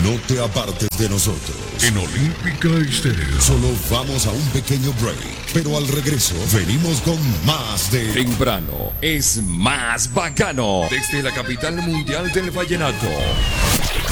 No te apartes de nosotros. En Olímpica Estéreo. Solo vamos a un pequeño break, pero al regreso venimos con más de Temprano es más bacano. Desde la capital mundial del vallenato.